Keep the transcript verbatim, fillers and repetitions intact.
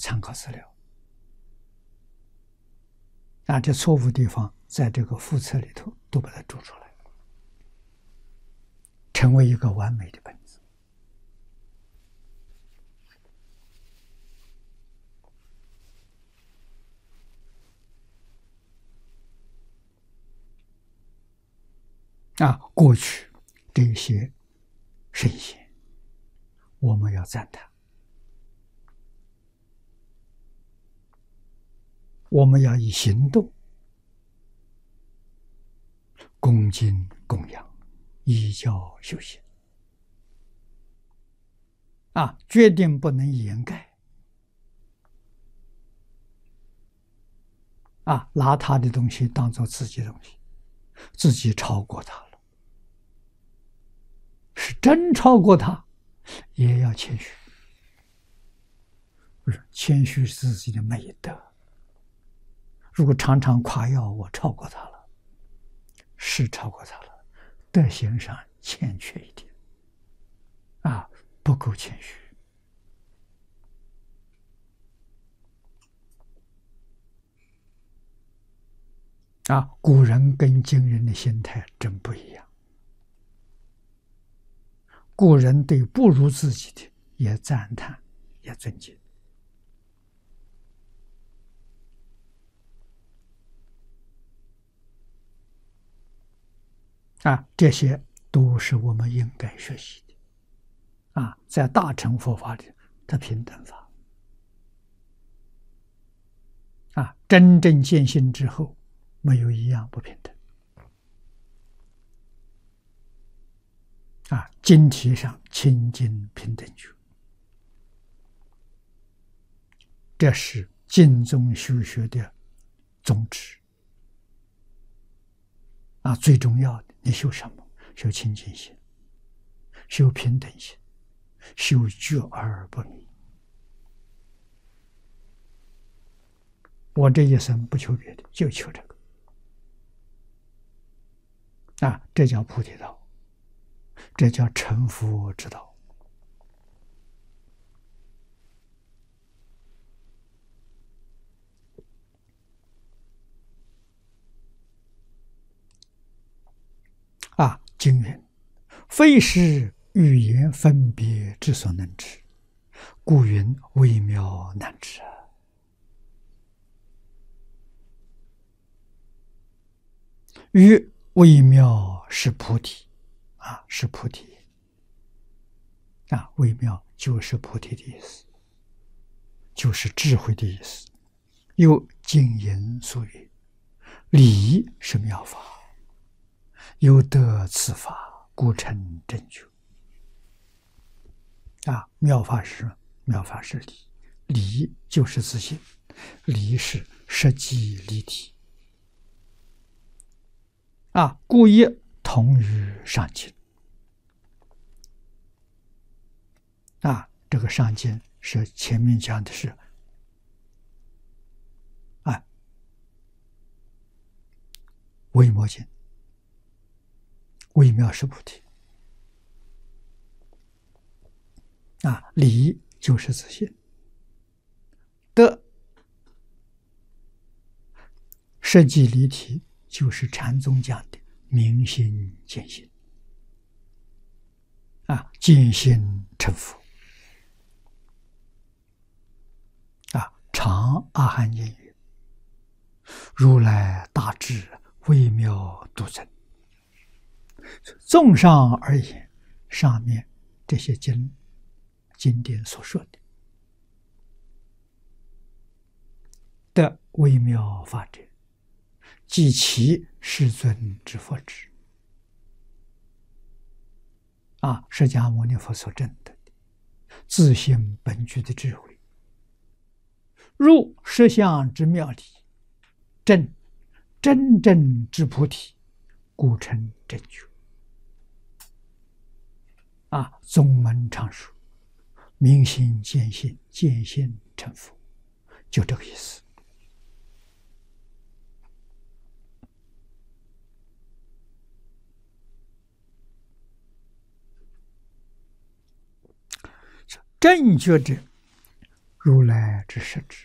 参考资料。啊，这错误地方在这个附册里头都把它注出来，成为一个完美的本子。啊，过去这些圣贤，我们要赞叹，我们要以行动恭敬供养，依教修行。啊，决定不能掩盖。啊，拿他的东西当做自己的东西，自己超过他了，是真超过他，也要谦虚。不是，谦虚是自己的美德。如果常常夸耀我超过他了，是超过他了，德行上欠缺一点，啊，不够谦虚。啊，古人跟今人的心态真不一样。古人对不如自己的也赞叹，也尊敬。啊，这些都是我们应该学习的。啊，在大乘佛法里，它平等法。啊，真正见性之后，没有一样不平等。啊，经题上清净平等觉，这是经宗修学的宗旨。啊，最重要的，你修什么？修清净心，修平等心，修觉而不迷。我这一生不求别的，就求这个。啊，这叫菩提道，这叫成佛之道。啊，经云：非是语言分别之所能知，故云微妙难知啊。于微妙是菩提，啊，是菩提。啊，微妙就是菩提的意思，就是智慧的意思。又经言所云：理是妙法，有得此法，故成正觉。啊，妙法是什么？妙法是理，理就是自性，理是实际离体。啊，故业同于上经。啊，这个上经是前面讲的是啊，微摩经，微妙是菩提。啊，理就是自性，德实际离体就是禅宗讲的明心见性。啊，见性成佛。啊，常阿含经云：如来大智微妙独尊。综上而言，上面这些经经典所说的的微妙法者，即其世尊之佛智。啊，释迦牟尼佛所证得的自性本具的智慧，入实相之妙理，证真正之菩提，故称正觉。啊，宗门常说明心见性，见性成佛，就这个意思。正觉者， 如来之实质。